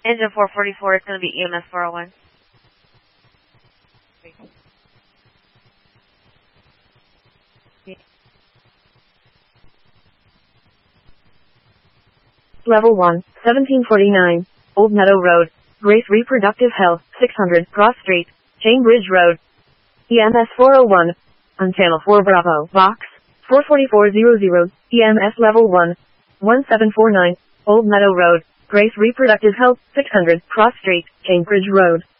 Engine 444, it's going to be EMS 401. Level 1, 1749, Old Meadow Road, Grace Reproductive Health, 600 Cross Street, Cambridge Road. EMS 401, on Channel 4 Bravo, Box 44400, EMS Level 1, 1749, Old Meadow Road, Grace Reproductive Health, 600 Cross Street, Cambridge Road.